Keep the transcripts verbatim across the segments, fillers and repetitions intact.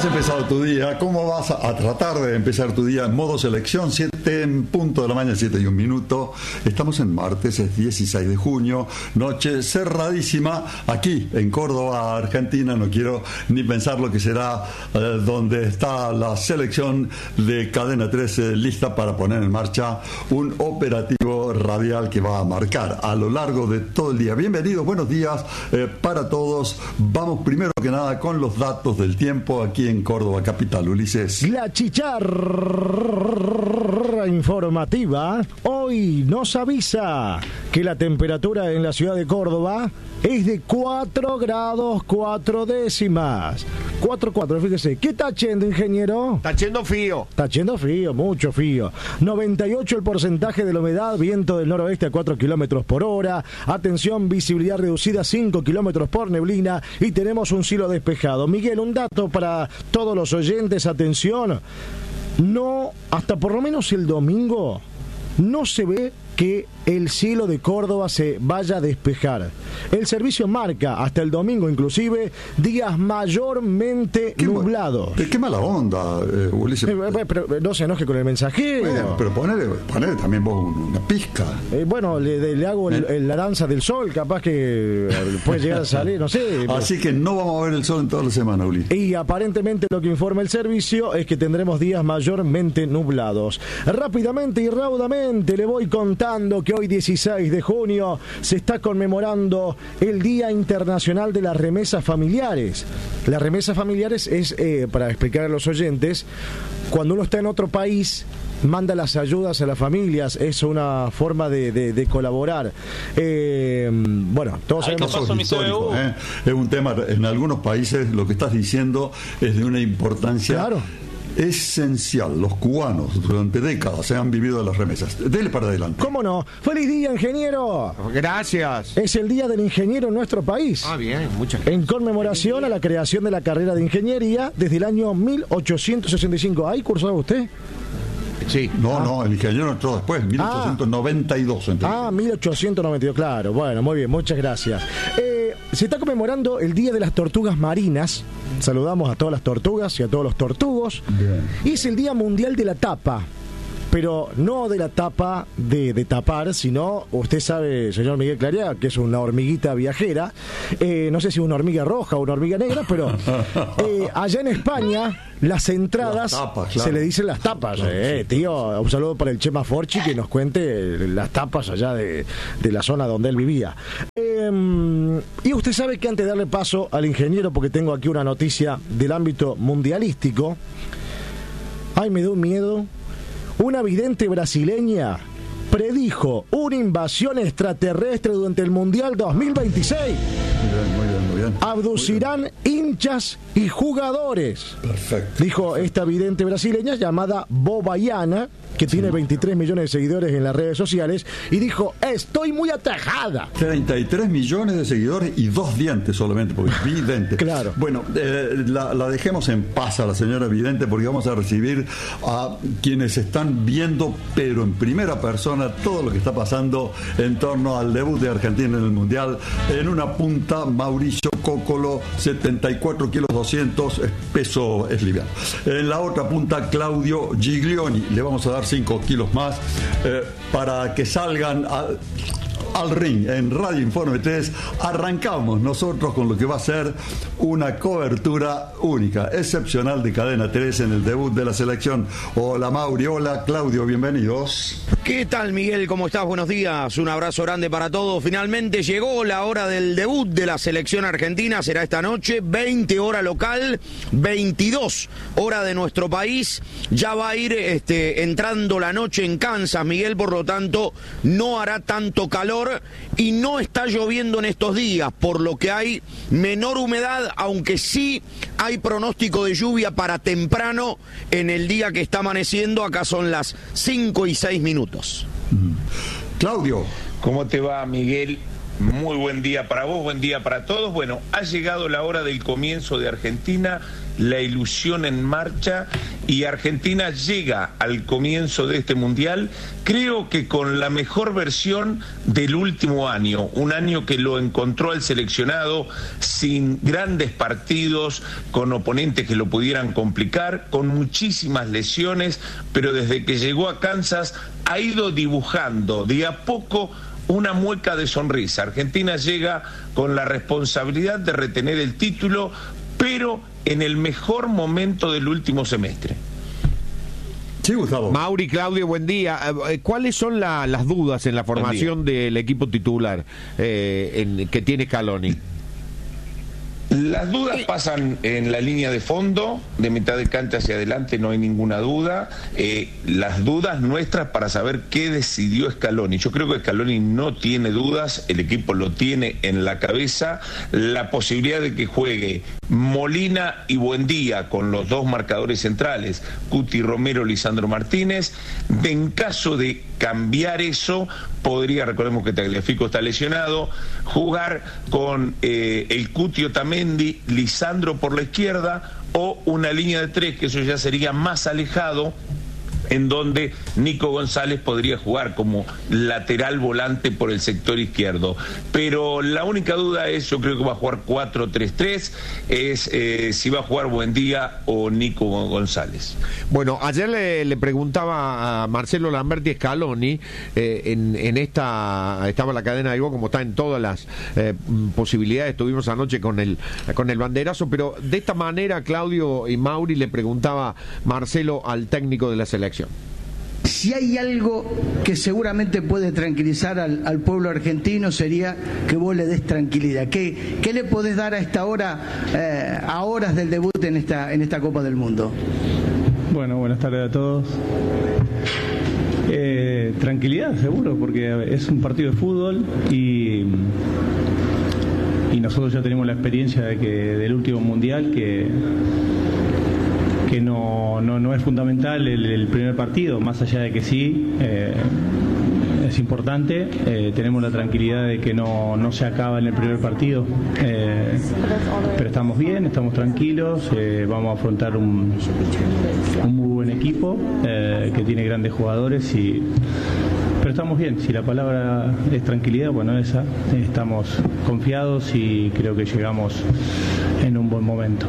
empezado tu día? ¿Cómo vas a, a tratar de empezar tu día en modo selección? siete en punto de la mañana, siete y un minuto. Estamos en martes, es dieciséis de junio, noche cerradísima aquí en Córdoba, Argentina. No quiero ni pensar lo que será eh, donde está la selección de Cadena trece lista para poner en marcha un operativo radial que va a marcar a lo largo de todo el día. Bienvenidos, buenos días eh, para todos. Vamos primero que nada con los datos del tiempo aquí en Córdoba capital. Ulises. La chicharra informativa hoy nos avisa que la temperatura en la ciudad de Córdoba es de cuatro grados cuatro décimas. cuatro, cuatro, fíjese. ¿Qué está haciendo, ingeniero? Está haciendo frío. Está haciendo frío, mucho frío. noventa y ocho el porcentaje de la humedad, viento del noroeste a cuatro kilómetros por hora. Atención, visibilidad reducida cinco kilómetros por neblina y tenemos un cielo despejado. Miguel, un dato para todos los oyentes, atención. No, hasta por lo menos el domingo, no se ve que el cielo de Córdoba se vaya a despejar. El servicio marca, hasta el domingo inclusive, días mayormente ¿Qué nublados. ¿De qué mala onda, eh, Ulises? Eh, eh, pero no se enoje con el mensajero. Bueno, pero ponele, ponele también vos una pizca. Eh, bueno, le, le hago el, el, la danza del sol, capaz que puede llegar a salir, no sé. Pero... Así que no vamos a ver el sol en toda la semana, Ulises. Y aparentemente lo que informa el servicio es que tendremos días mayormente nublados. Rápidamente y raudamente le voy contando que hoy dieciséis de junio se está conmemorando el Día Internacional de las Remesas Familiares. Las remesas familiares es, eh, para explicar a los oyentes, cuando uno está en otro país, manda las ayudas a las familias, es una forma de, de, de colaborar. Eh, bueno, todos sabemos... Casos históricos, ¿eh? Es un tema, en algunos países lo que estás diciendo es de una importancia... Claro. Esencial. Los cubanos durante décadas se han vivido de las remesas. Dele para adelante. ¿Cómo no? ¡Feliz día, ingeniero! Gracias. Es el día del ingeniero en nuestro país. Ah, bien, muchas gracias. En conmemoración a la creación de la carrera de ingeniería desde el año mil ochocientos sesenta y cinco. ¿Ahí cursaba usted? Sí. No, ah. no, el ingeniero entró después, mil ochocientos noventa y dos. Ah, ah, mil ochocientos noventa y dos, claro. Bueno, muy bien, muchas gracias. Eh, se está conmemorando el Día de las Tortugas Marinas. Saludamos a todas las tortugas y a todos los tortugos. Bien. Y es el Día Mundial de la Tapa. Pero no de la tapa de, de tapar, sino, usted sabe, señor Miguel Clarea, que es una hormiguita viajera. Eh, no sé si una hormiga roja o una hormiga negra, pero eh, allá en España las entradas las tapas, claro. Se le dicen las tapas. Claro, eh, sí. Tío, un saludo para el Chema Forchi que nos cuente las tapas allá de, de la zona donde él vivía. Eh, y usted sabe que antes de darle paso al ingeniero, porque tengo aquí una noticia del ámbito mundialístico, ay, me da un miedo. Una vidente brasileña predijo una invasión extraterrestre durante el Mundial dos mil veintiséis. Muy bien, muy bien, muy bien. Abducirán muy bien. hinchas y jugadores. Perfecto. Dijo esta vidente brasileña llamada Bobayana, que tiene veintitrés millones de seguidores en las redes sociales, y dijo: estoy muy atajada. treinta y tres millones de seguidores y dos dientes solamente, porque es vidente. Claro. Bueno, eh, la, la dejemos en paz a la señora vidente, porque vamos a recibir a quienes están viendo, pero en primera persona, todo lo que está pasando en torno al debut de Argentina en el Mundial. En una punta, Mauricio Cócolo, setenta y cuatro kilos doscientos, peso es liviano. En la otra punta, Claudio Giglioni. Le vamos a dar cinco kilos más eh, para que salgan al, al ring. En Radio Informe tres arrancamos nosotros con lo que va a ser una cobertura única, excepcional de Cadena tres en el debut de la selección. Hola Mauri, hola Claudio, bienvenidos. ¿Qué tal, Miguel? ¿Cómo estás? Buenos días. Un abrazo grande para todos. Finalmente llegó la hora del debut de la selección argentina. Será esta noche, veinte hora local, veintidós hora de nuestro país. Ya va a ir este, entrando la noche en Kansas, Miguel, por lo tanto no hará tanto calor y no está lloviendo en estos días, por lo que hay menor humedad, aunque sí hay pronóstico de lluvia para temprano en el día que está amaneciendo. Acá son las cinco y seis minutos. Claudio. ¿Cómo te va, Miguel? Muy buen día para vos, buen día para todos. Bueno, ha llegado la hora del comienzo de Argentina, la ilusión en marcha, y Argentina llega al comienzo de este mundial, creo que con la mejor versión del último año, un año que lo encontró al seleccionado sin grandes partidos, con oponentes que lo pudieran complicar, con muchísimas lesiones, pero desde que llegó a Kansas ha ido dibujando de a poco una mueca de sonrisa. Argentina llega con la responsabilidad de retener el título, pero en el mejor momento del último semestre. Sí, Gustavo. Mauri, Claudio, buen día. ¿Cuáles son la, las dudas en la formación del equipo titular eh, en, que tiene Scaloni? Las dudas pasan en la línea de fondo, de mitad de cancha hacia adelante no hay ninguna duda. Eh, las dudas nuestras para saber qué decidió Scaloni. Yo creo que Scaloni no tiene dudas, el equipo lo tiene en la cabeza. La posibilidad de que juegue Molina y Buendía con los dos marcadores centrales, Cuti Romero, Lisandro Martínez. De, en caso de cambiar eso, podría, recordemos que Tagliafico está lesionado, jugar con eh, el Cuti Otamendi, Lisandro por la izquierda, o una línea de tres, que eso ya sería más alejado, en donde Nico González podría jugar como lateral volante por el sector izquierdo. Pero la única duda es, yo creo que va a jugar cuatro tres tres, es eh, si va a jugar Buendía o Nico González. Bueno, ayer le, le preguntaba a Marcelo Lamberti Scaloni, eh, en, en esta, estaba la cadena de Gol, como está en todas las eh, posibilidades, estuvimos anoche con el, con el banderazo, pero de esta manera, Claudio y Mauri, le preguntaba Marcelo al técnico de la selección. Si hay algo que seguramente puede tranquilizar al, al pueblo argentino, sería que vos le des tranquilidad. ¿Qué, qué le podés dar a esta hora, eh, a horas del debut en esta, en esta Copa del Mundo? Bueno, buenas tardes a todos. Eh, tranquilidad, seguro, porque es un partido de fútbol y, y nosotros ya tenemos la experiencia de que del último mundial que que no, no, no es fundamental el, el primer partido, más allá de que sí, eh, es importante, eh, tenemos la tranquilidad de que no, no se acaba en el primer partido, eh, pero estamos bien, estamos tranquilos, eh, vamos a afrontar un, un muy buen equipo, eh, que tiene grandes jugadores, y pero estamos bien. Si la palabra es tranquilidad, bueno, esa, estamos confiados y creo que llegamos en un buen momento.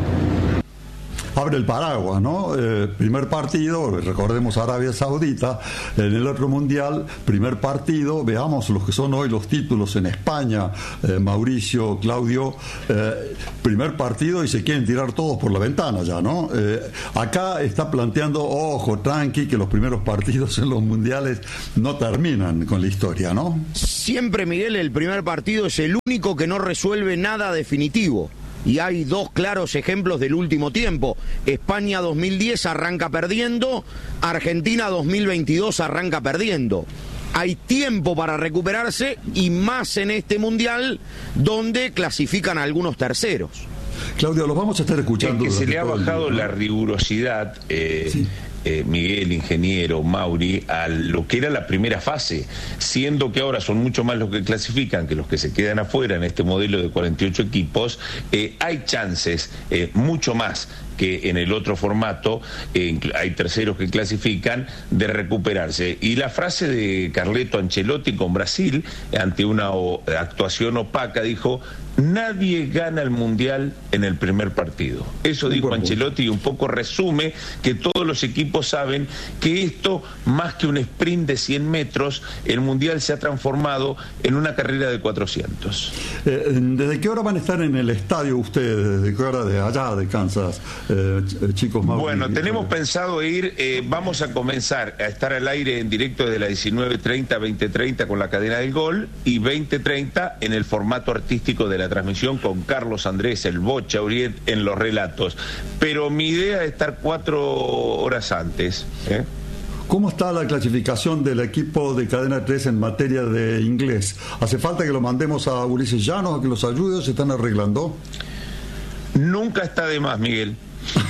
Abre el paraguas, ¿no? Eh, primer partido, recordemos Arabia Saudita, en el otro mundial, primer partido, veamos los que son hoy los títulos en España, eh, Mauricio, Claudio, eh, primer partido y se quieren tirar todos por la ventana ya, ¿no? Eh, acá está planteando, ojo, tranqui, que los primeros partidos en los mundiales no terminan con la historia, ¿no? Siempre, Miguel, el primer partido es el único que no resuelve nada definitivo. Y hay dos claros ejemplos del último tiempo. España dos mil diez arranca perdiendo, Argentina dos mil veintidós arranca perdiendo. Hay tiempo para recuperarse y más en este mundial donde clasifican a algunos terceros. Claudio, los vamos a estar escuchando. Es que se le ha bajado la rigurosidad, eh, sí. eh, Miguel, ingeniero, Mauri, a lo que era la primera fase, siendo que ahora son mucho más los que clasifican que los que se quedan afuera en este modelo de cuarenta y ocho equipos. Eh, hay chances, eh, mucho más que en el otro formato, eh, hay terceros que clasifican, de recuperarse. Y la frase de Carleto Ancelotti con Brasil, ante una o, actuación opaca, dijo: nadie gana el Mundial en el primer partido. Eso dijo Ancelotti, y un poco resume que todos los equipos saben que esto, más que un sprint de cien metros, el Mundial se ha transformado en una carrera de cuatrocientos. Eh, ¿Desde qué hora van a estar en el estadio ustedes? ¿Desde qué hora de allá, de Kansas, eh, chicos? Mauri, bueno, tenemos eh. pensado ir, eh, vamos a comenzar a estar al aire en directo desde las diecinueve treinta, veinte treinta con la cadena del Gol, y veinte treinta en el formato artístico de la transmisión con Carlos Andrés, el Bocha Uriet, en los relatos. Pero mi idea es estar cuatro horas antes. ¿eh? ¿Cómo está la clasificación del equipo de Cadena tres en materia de inglés? ¿Hace falta que lo mandemos a Ulises Llanos a que los ayude o se están arreglando? Nunca está de más, Miguel.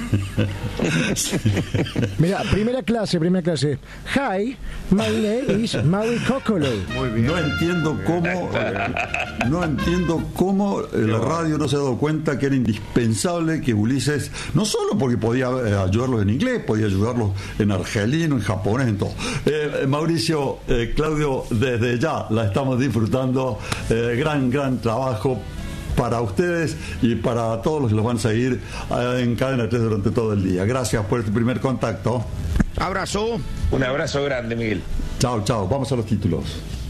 Mira, primera clase, primera clase. Hi, my name is Maui Kokolo. Muy bien. No entiendo cómo, no entiendo cómo la radio no se ha dado cuenta que era indispensable que Ulises, no solo porque podía eh, ayudarlos en inglés, podía ayudarlos en argelino, en japonés, en todo. Eh, Mauricio, eh, Claudio, desde ya la estamos disfrutando. Eh, gran, gran trabajo para ustedes y para todos los que los van a seguir eh, en Cadena tres durante todo el día. Gracias por este primer contacto. Abrazo. Un abrazo grande, Miguel. Chao, chao. Vamos a los títulos.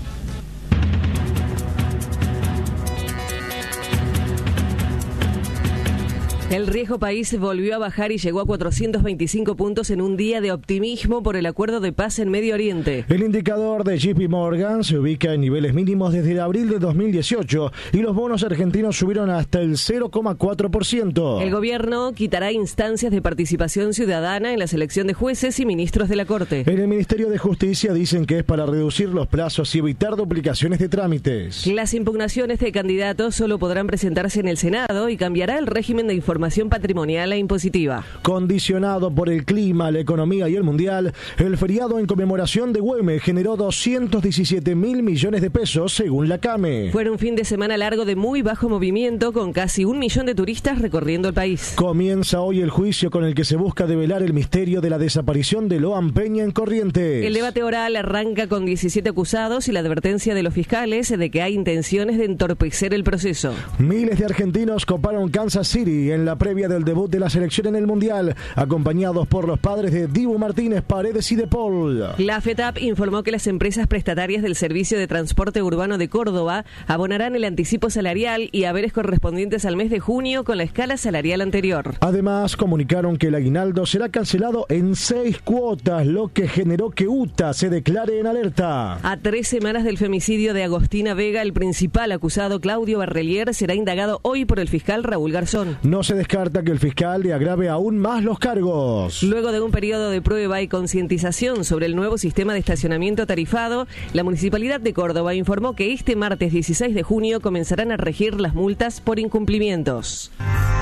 El riesgo país volvió a bajar y llegó a cuatrocientos veinticinco puntos en un día de optimismo por el acuerdo de paz en Medio Oriente. El indicador de J P Morgan se ubica en niveles mínimos desde abril de dos mil dieciocho y los bonos argentinos subieron hasta el cero coma cuatro por ciento. El gobierno quitará instancias de participación ciudadana en la selección de jueces y ministros de la Corte. En el Ministerio de Justicia dicen que es para reducir los plazos y evitar duplicaciones de trámites. Las impugnaciones de candidatos solo podrán presentarse en el Senado y cambiará el régimen de información patrimonial e impositiva. Condicionado por el clima, la economía y el mundial, el feriado en conmemoración de Güemes generó doscientos diecisiete mil millones de pesos según la CAME. Fue un fin de semana largo de muy bajo movimiento con casi un millón de turistas recorriendo el país. Comienza hoy el juicio con el que se busca develar el misterio de la desaparición de Loan Peña en Corrientes. El debate oral arranca con diecisiete acusados y la advertencia de los fiscales de que hay intenciones de entorpecer el proceso. Miles de argentinos coparon Kansas City en la previa del debut de la selección en el Mundial, acompañados por los padres de Dibu Martínez, Paredes y De Paul. La FETAP informó que las empresas prestatarias del Servicio de Transporte Urbano de Córdoba abonarán el anticipo salarial y haberes correspondientes al mes de junio con la escala salarial anterior. Además, comunicaron que el aguinaldo será cancelado en seis cuotas, lo que generó que U T A se declare en alerta. A tres semanas del femicidio de Agostina Vega, el principal acusado, Claudio Barrelier, será indagado hoy por el fiscal Raúl Garzón. No se descarta que el fiscal le agrave aún más los cargos. Luego de un periodo de prueba y concientización sobre el nuevo sistema de estacionamiento tarifado, la Municipalidad de Córdoba informó que este martes dieciséis de junio comenzarán a regir las multas por incumplimientos.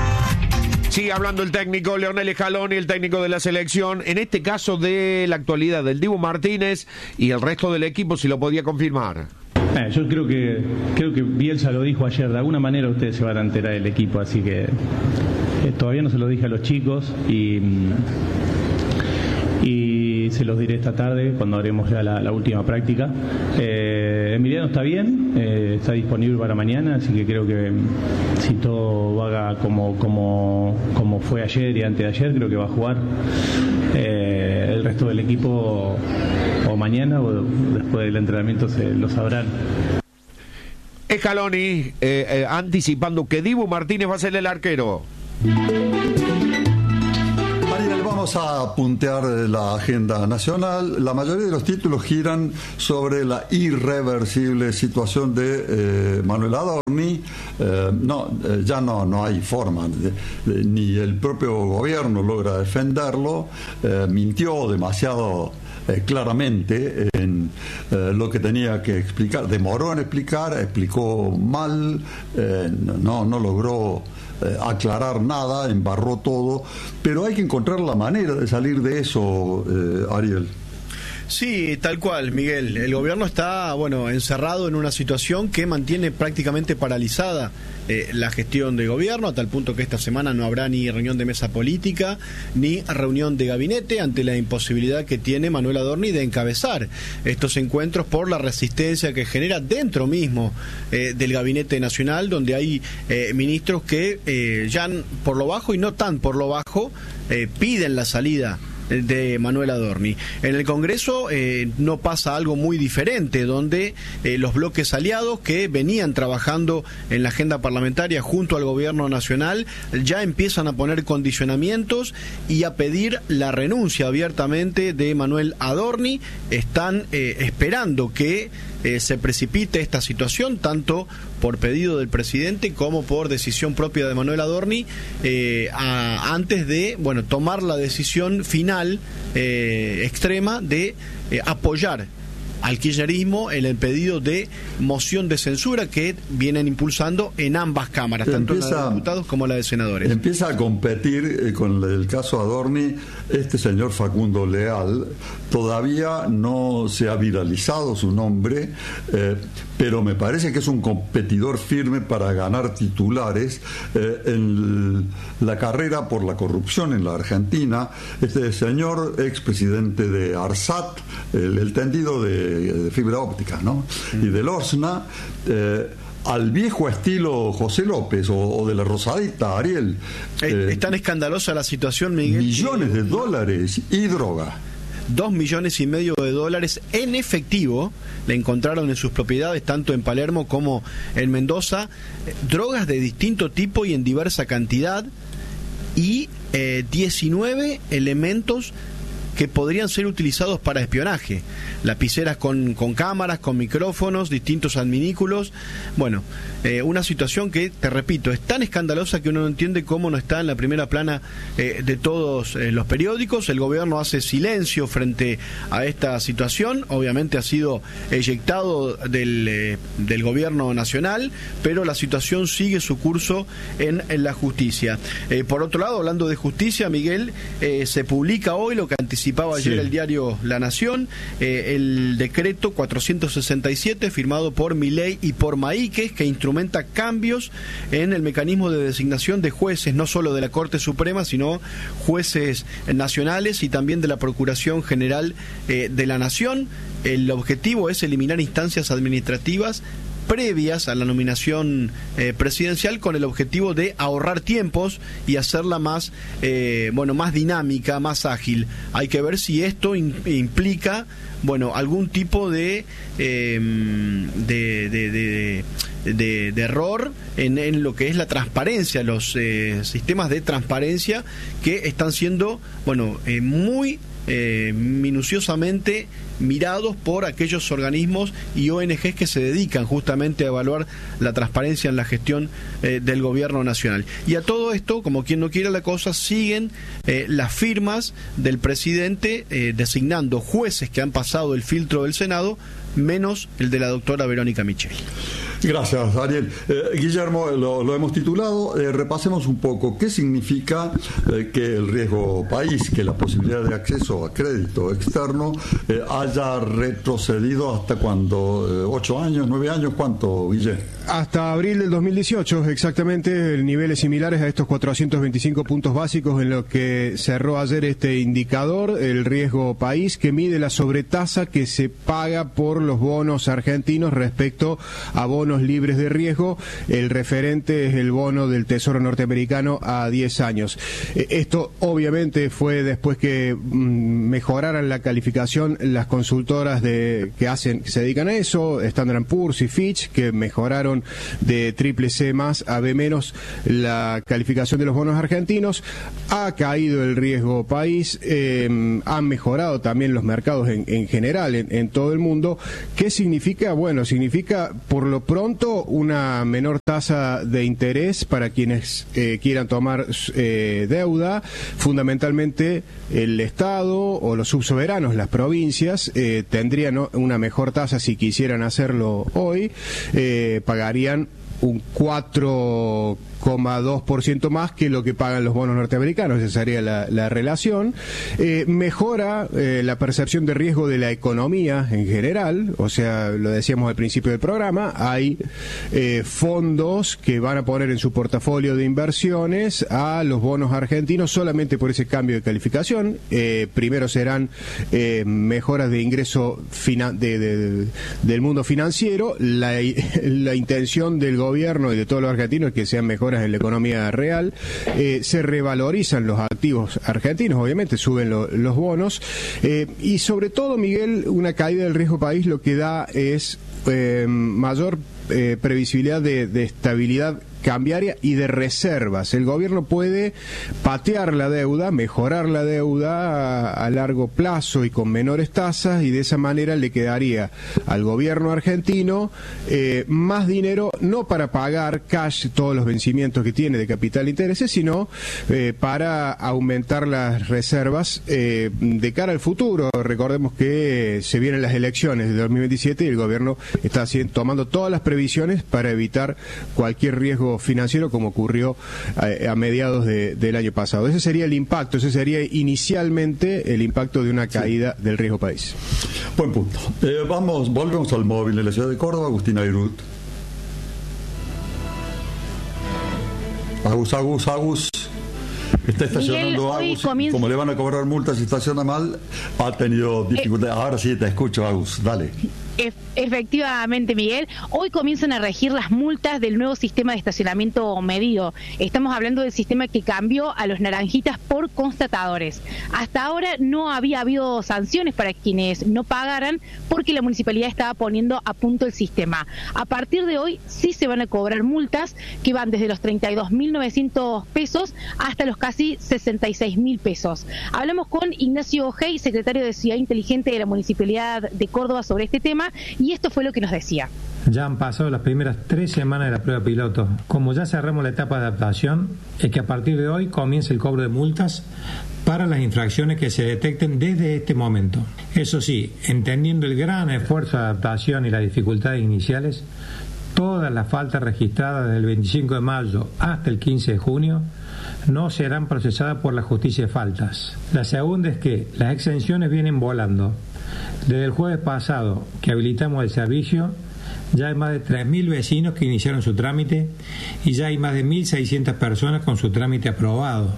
Sigue hablando el técnico Leonel Scaloni, el técnico de la selección, en este caso de la actualidad del Dibu Martínez y el resto del equipo, si lo podía confirmar. Eh, yo creo que creo que Bielsa lo dijo ayer, de alguna manera ustedes se van a enterar del equipo, así que eh, todavía no se lo dije a los chicos y, y se los diré esta tarde cuando haremos ya la, la última práctica. Eh, Emiliano está bien, eh, está disponible para mañana, así que creo que si todo va como, como, como fue ayer y antes de ayer, creo que va a jugar. Eh, el resto del equipo o mañana o después del entrenamiento se lo sabrán. Scaloni eh, eh, anticipando que Dibu Martínez va a ser el arquero. Mariel, vamos a puntear la agenda nacional. La mayoría de los títulos giran sobre la irreversible situación de eh, Manuel Adorni. Eh, no, eh, ya no, no hay forma, de, de, ni el propio gobierno logra defenderlo. Eh, mintió demasiado Eh, claramente en eh, lo que tenía que explicar, demoró en explicar, explicó mal, eh, no, no logró eh, aclarar nada, embarró todo, pero hay que encontrar la manera de salir de eso, eh, Ariel. Sí, tal cual, Miguel. El gobierno está, bueno, encerrado en una situación que mantiene prácticamente paralizada eh, la gestión de gobierno, a tal punto que esta semana no habrá ni reunión de mesa política ni reunión de gabinete ante la imposibilidad que tiene Manuel Adorni de encabezar estos encuentros por la resistencia que genera dentro mismo eh, del gabinete nacional, donde hay eh, ministros que eh, ya por lo bajo y no tan por lo bajo eh, piden la salida de Manuel Adorni. En el Congreso eh, no pasa algo muy diferente, donde eh, los bloques aliados que venían trabajando en la agenda parlamentaria junto al gobierno nacional ya empiezan a poner condicionamientos y a pedir la renuncia abiertamente de Manuel Adorni. Están eh, esperando que eh, se precipite esta situación, tanto por pedido del presidente como por decisión propia de Manuel Adorni, eh, a, antes de bueno tomar la decisión final eh, extrema de eh, apoyar al kirchnerismo en el pedido de moción de censura que vienen impulsando en ambas cámaras, tanto empieza, la de diputados como la de senadores. Empieza a competir eh, con el caso Adorni este señor Facundo Leal. Todavía no se ha viralizado su nombre, eh, pero me parece que es un competidor firme para ganar titulares eh, en la carrera por la corrupción en la Argentina. Este señor, expresidente de ARSAT, el, el tendido de, de fibra óptica, ¿no? Mm. Y del OSNA, eh, al viejo estilo José López o, o de la Rosadita, Ariel. Eh, es tan escandalosa la situación, Miguel. Millones de dólares y droga. Dos millones y medio de dólares en efectivo le encontraron en sus propiedades, tanto en Palermo como en Mendoza, drogas de distinto tipo y en diversa cantidad, y eh, diecinueve elementos que podrían ser utilizados para espionaje, lapiceras con, con cámaras, con micrófonos, distintos adminículos. Bueno, eh, una situación que, te repito, es tan escandalosa que uno no entiende cómo no está en la primera plana eh, de todos eh, los periódicos. El gobierno hace silencio frente a esta situación, obviamente ha sido eyectado del, eh, del gobierno nacional, pero la situación sigue su curso en, en la justicia. Eh, por otro lado, hablando de justicia, Miguel, eh, se publica hoy lo que anticipaba ayer sí. el diario La Nación, eh, el decreto cuatrocientos sesenta y siete firmado por Milei y por Maíquez, que instrumenta cambios en el mecanismo de designación de jueces, no solo de la Corte Suprema, sino jueces nacionales y también de la Procuración General eh, de la Nación. El objetivo es eliminar instancias administrativas previas a la nominación eh, presidencial, con el objetivo de ahorrar tiempos y hacerla más eh, bueno más dinámica, más ágil. Hay que ver si esto in, implica bueno algún tipo de eh, de, de, de, de, de error en, en lo que es la transparencia, los eh, sistemas de transparencia que están siendo bueno eh, muy eh, minuciosamente mirados por aquellos organismos y O N Ges que se dedican justamente a evaluar la transparencia en la gestión eh, del gobierno nacional. Y a todo esto, como quien no quiera la cosa, siguen eh, las firmas del presidente eh, designando jueces que han pasado el filtro del Senado, menos el de la doctora Verónica Michel. Gracias, Ariel. Eh, Guillermo, lo, lo hemos titulado. Eh, repasemos un poco qué significa eh, que el riesgo país, que la posibilidad de acceso a crédito externo eh, haya retrocedido hasta cuando, eh, ocho años, nueve años, ¿cuánto, Guillermo? Hasta abril del dos mil dieciocho, exactamente, niveles similares a estos cuatrocientos veinticinco puntos básicos en lo que cerró ayer este indicador, el riesgo país, que mide la sobretasa que se paga por los bonos argentinos respecto a bonos libres de riesgo. El referente es el bono del Tesoro norteamericano a diez años. Esto obviamente fue después que mejoraran la calificación las consultoras de que hacen que se dedican a eso, Standard and Poor's y Fitch, que mejoraron de triple C más a B menos la calificación de los bonos argentinos. Ha caído el riesgo país, eh, han mejorado también los mercados en, en general en, en todo el mundo. ¿Qué significa? Bueno, significa por lo pronto una menor tasa de interés para quienes eh, quieran tomar eh, deuda, fundamentalmente el Estado o los subsoberanos, las provincias, eh, tendrían una mejor tasa si quisieran hacerlo hoy, eh, pagarían un cuatro coma dos por ciento más que lo que pagan los bonos norteamericanos. Esa sería la, la relación. Eh, mejora eh, la percepción de riesgo de la economía en general, o sea, lo decíamos al principio del programa, hay eh, fondos que van a poner en su portafolio de inversiones a los bonos argentinos solamente por ese cambio de calificación. Eh, primero serán eh, mejoras de ingreso fina- de, de, de, del mundo financiero. La, la intención del gobierno y de todos los argentinos es que sean mejoras en la economía real. Eh, se revalorizan los activos argentinos, obviamente suben lo, los bonos, eh, y sobre todo, Miguel, una caída del riesgo país lo que da es eh, mayor eh, previsibilidad de, de estabilidad cambiaria y de reservas. El gobierno puede patear la deuda, mejorar la deuda a, a largo plazo y con menores tasas, y de esa manera le quedaría al gobierno argentino eh, más dinero, no para pagar cash todos los vencimientos que tiene de capital e intereses, sino eh, para aumentar las reservas eh, de cara al futuro. Recordemos que se vienen las elecciones de dos mil veintisiete y el gobierno está haciendo, tomando todas las previsiones para evitar cualquier riesgo financiero, como ocurrió a, a mediados de, del año pasado. Ese sería el impacto, ese sería inicialmente el impacto de una caída sí. del riesgo país. Buen punto. Eh, vamos, volvemos al móvil de la ciudad de Córdoba, Agustín Ayrut. Agus, Agus, Agus. Está estacionando Miguel, Agus. comienza... Como le van a cobrar multas si estaciona mal, ha tenido dificultades. Eh... Ahora sí te escucho, Agus. Dale. Efectivamente, Miguel, hoy comienzan a regir las multas del nuevo sistema de estacionamiento medido. Estamos hablando del sistema que cambió a los naranjitas por constatadores. Hasta ahora no había habido sanciones para quienes no pagaran porque la municipalidad estaba poniendo a punto el sistema. A partir de hoy sí se van a cobrar multas que van desde los treinta y dos mil novecientos pesos hasta los casi sesenta y seis mil pesos. Hablamos con Ignacio Ojei, secretario de Ciudad Inteligente de la Municipalidad de Córdoba, sobre este tema. Y esto fue lo que nos decía. Ya han pasado las primeras tres semanas de la prueba piloto. Como ya cerramos la etapa de adaptación, es que a partir de hoy comienza el cobro de multas para las infracciones que se detecten desde este momento. Eso sí, entendiendo el gran esfuerzo de adaptación y las dificultades iniciales, todas las faltas registradas desde el veinticinco de mayo hasta el quince de junio no serán procesadas por la justicia de faltas. La segunda es que las exenciones vienen volando. Desde el jueves pasado que habilitamos el servicio, ya hay más de tres mil vecinos que iniciaron su trámite y ya hay más de mil seiscientas personas con su trámite aprobado.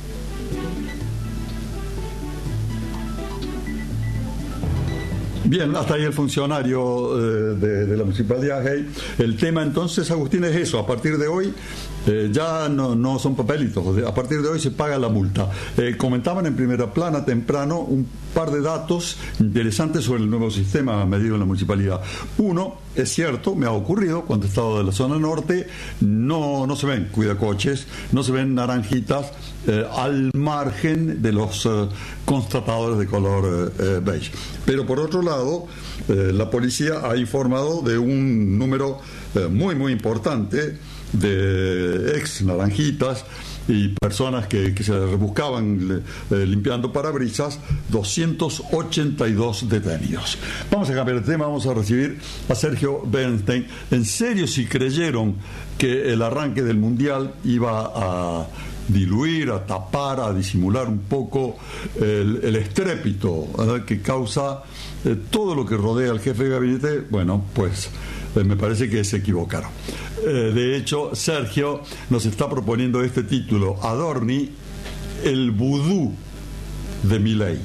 Bien, hasta ahí el funcionario eh, de, de la municipalidad. Hey. El tema entonces, Agustín, es eso. A partir de hoy eh, ya no, no son papelitos. A partir de hoy se paga la multa. Eh, comentaban en primera plana temprano un par de datos interesantes sobre el nuevo sistema medido en la municipalidad. Uno, es cierto, me ha ocurrido cuando he estado de la zona norte, no, no se ven cuidacoches, no se ven naranjitas eh, al margen de los eh, constatadores de color eh, beige. Pero por otro lado, eh, la policía ha informado de un número eh, muy, muy importante de ex naranjitas y personas que, que se rebuscaban eh, limpiando parabrisas, doscientos ochenta y dos detenidos. Vamos a cambiar de tema, vamos a recibir a Sergio Bernstein. ¿En serio si creyeron que el arranque del Mundial iba a diluir, a tapar, a disimular un poco el, el estrépito ¿verdad? que causa eh, todo lo que rodea al jefe de gabinete? Bueno, pues eh, me parece que se equivocaron. Eh, de hecho, Sergio nos está proponiendo este título: Adorni, el vudú de Milei.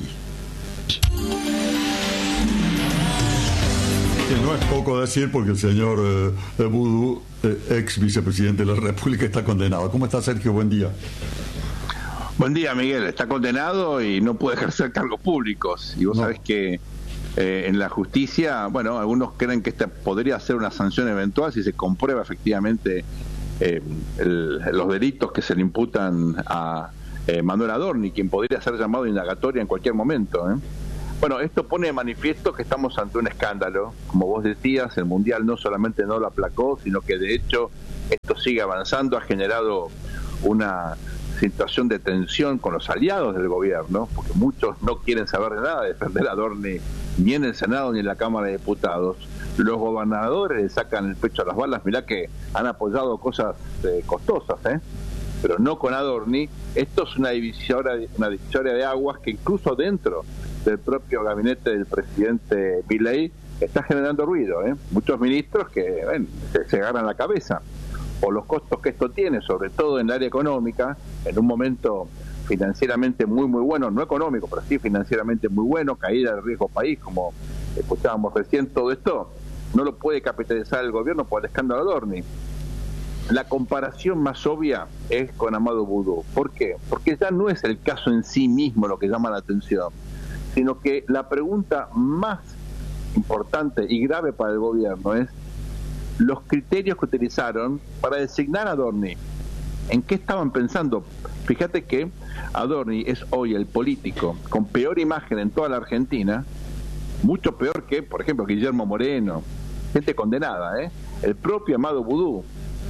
Que no es poco decir, porque el señor eh, vudú, eh, ex vicepresidente de la República, está condenado. ¿Cómo está, Sergio? Buen día. Buen día, Miguel. Está condenado y no puede ejercer cargos públicos. Y vos no. sabés que eh, en la justicia, bueno, algunos creen que esta podría ser una sanción eventual si se comprueba efectivamente eh, el, los delitos que se le imputan a eh, Manuel Adorni, quien podría ser llamado indagatoria en cualquier momento, ¿eh? Bueno, esto pone de manifiesto que estamos ante un escándalo. Como vos decías, el Mundial no solamente no lo aplacó, sino que de hecho esto sigue avanzando, ha generado una situación de tensión con los aliados del gobierno, porque muchos no quieren saber de nada de defender a Adorni, ni en el Senado ni en la Cámara de Diputados. Los gobernadores le sacan el pecho a las balas, mirá que han apoyado cosas eh, costosas, ¿eh? pero no con Adorni. Esto es una divisoria, una divisoria de aguas que incluso dentro del propio gabinete del presidente Milei está generando ruido, ¿eh? Muchos ministros que ven, se, se agarran la cabeza por los costos que esto tiene, sobre todo en el área económica, en un momento financieramente muy muy bueno, no económico, pero sí financieramente muy bueno, caída del riesgo país, como escuchábamos recién. Todo esto no lo puede capitalizar el gobierno por el escándalo Adorni. La comparación más obvia es con Amado Vudú. ¿Por qué? Porque ya no es el caso en sí mismo lo que llama la atención, sino que la pregunta más importante y grave para el gobierno es los criterios que utilizaron para designar a Adorni. ¿En qué estaban pensando? Fíjate que Adorni es hoy el político con peor imagen en toda la Argentina, mucho peor que, por ejemplo, Guillermo Moreno, gente condenada, ¿eh? El propio Amado Vudú.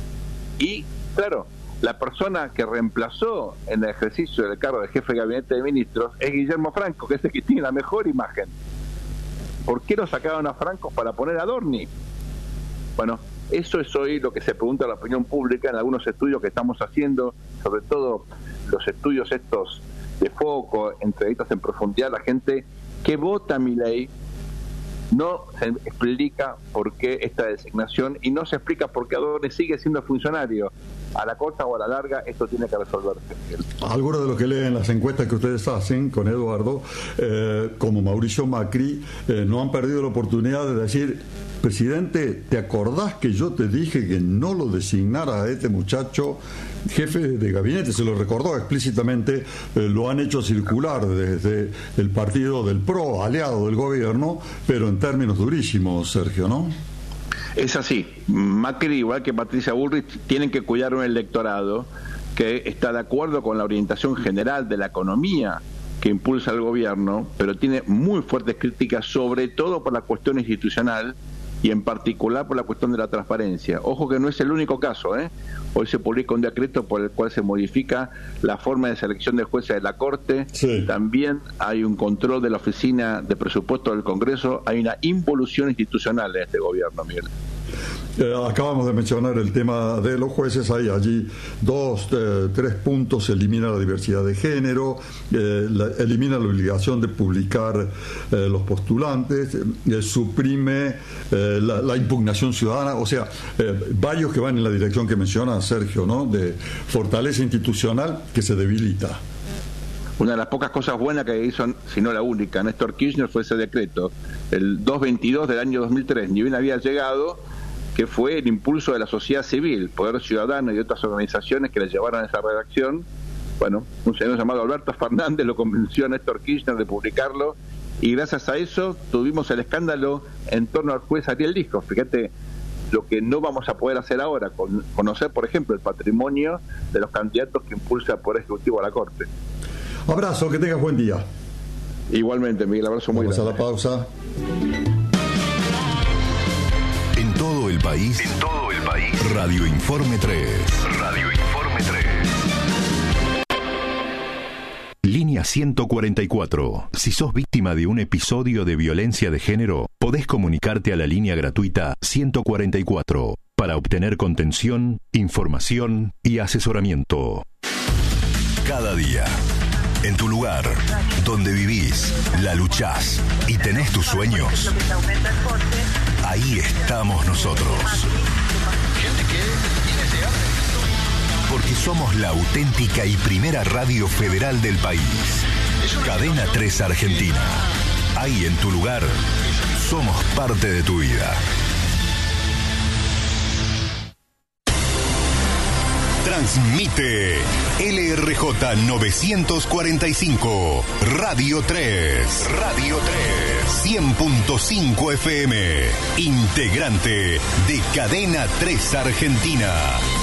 Y, claro, la persona que reemplazó en el ejercicio del cargo de jefe de gabinete de ministros es Guillermo Franco, que es el que tiene la mejor imagen. ¿Por qué lo sacaron a Franco para poner a Adorni? Bueno, eso es hoy lo que se pregunta a la opinión pública en algunos estudios que estamos haciendo, sobre todo los estudios estos de foco, entrevistas en profundidad. La gente que vota Milei no se explica por qué esta designación y no se explica por qué Adorni sigue siendo funcionario. A la corta o a la larga esto tiene que resolverse. Algunos de los que leen las encuestas que ustedes hacen con Eduardo, eh, como Mauricio Macri, eh, no han perdido la oportunidad de decir: presidente, ¿te acordás que yo te dije que no lo designara a este muchacho jefe de gabinete? Se lo recordó explícitamente, eh, lo han hecho circular desde el partido del P R O, aliado del gobierno, pero en términos durísimos, Sergio, ¿no? Es así. Macri, igual que Patricia Bullrich, tienen que cuidar un electorado que está de acuerdo con la orientación general de la economía que impulsa el gobierno, pero tiene muy fuertes críticas, sobre todo por la cuestión institucional y en particular por la cuestión de la transparencia. Ojo que no es el único caso, ¿eh? Hoy se publica un decreto por el cual se modifica la forma de selección de jueces de la Corte. Sí. También hay un control de la Oficina de Presupuesto del Congreso. Hay una involución institucional en este gobierno, Miguel. Eh, acabamos de mencionar el tema de los jueces. Hay allí dos, eh, tres puntos. Elimina la diversidad de género, eh, la, elimina la obligación de publicar eh, los postulantes, eh, suprime eh, la, la impugnación ciudadana. O sea, eh, varios que van en la dirección que menciona Sergio, ¿no? De fortaleza institucional que se debilita. Una de las pocas cosas buenas que hizo, si no la única, Néstor Kirchner, fue ese decreto, el doscientos veintidós del año dos mil tres, ni bien había llegado, que fue el impulso de la sociedad civil, Poder Ciudadano y otras organizaciones que le llevaron a esa redacción. Bueno, un señor llamado Alberto Fernández lo convenció a Néstor Kirchner de publicarlo, y gracias a eso tuvimos el escándalo en torno al juez Ariel Lijo. Fíjate lo que no vamos a poder hacer ahora, con, conocer, por ejemplo, el patrimonio de los candidatos que impulsa el Poder Ejecutivo a la Corte. Abrazo, que tengas buen día. Igualmente, Miguel, abrazo muy grande. Vamos a la pausa. En todo el país, en todo el país, Radio Informe tres. Radio Informe tres. Línea ciento cuarenta y cuatro. Si sos víctima de un episodio de violencia de género, podés comunicarte a la línea gratuita ciento cuarenta y cuatro para obtener contención, información y asesoramiento. Cada día, en tu lugar, donde vivís, la luchás y tenés tus sueños, ahí estamos nosotros. Porque somos la auténtica y primera radio federal del país. Cadena tres Argentina. Ahí en tu lugar, somos parte de tu vida. Transmite L R J novecientos cuarenta y cinco, Radio tres. Radio tres. cien punto cinco F M. Integrante de Cadena tres Argentina.